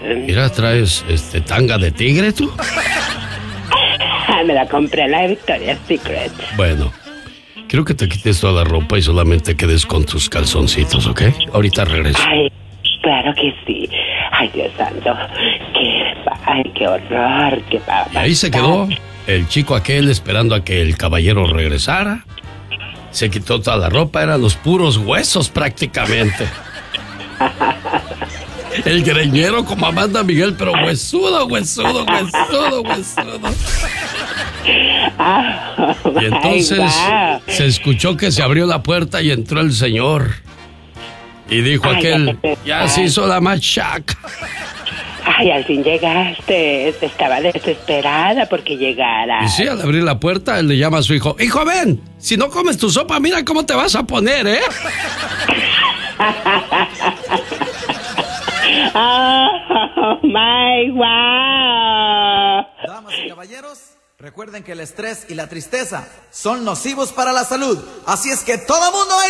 Mira, ¿traes tanga de tigre tú? Me la compré en la Victoria's Secret. Bueno, quiero que te quites toda la ropa y solamente quedes con tus calzoncitos, ¿ok? Ahorita regreso. Ay, claro que sí. Ay, Dios santo. Qué horror, qué papá. Y ahí se quedó el chico aquel esperando a que el caballero regresara. Se quitó toda la ropa, eran los puros huesos prácticamente. El greñero como Amanda Miguel, pero huesudo. Y entonces se escuchó que se abrió la puerta y entró el señor. Y dijo aquel, ya se hizo la machaca. Ay, al fin llegaste. Estaba desesperada porque llegara. Y sí, al abrir la puerta, él le llama a su hijo. Hijo, ven, si no comes tu sopa, mira cómo te vas a poner, ¿eh? Oh, my wow. Damas y caballeros, recuerden que el estrés y la tristeza son nocivos para la salud. Así es que todo mundo